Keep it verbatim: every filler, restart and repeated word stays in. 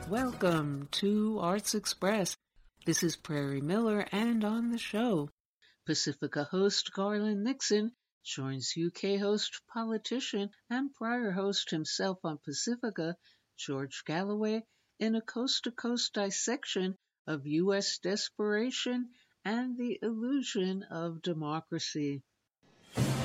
Welcome to Arts Express. This is Prairie Miller, and on the show, Pacifica host Garland Nixon joins U K host, politician, and prior host himself on Pacifica, George Galloway, in a coast-to-coast dissection of U S desperation and the illusion of democracy.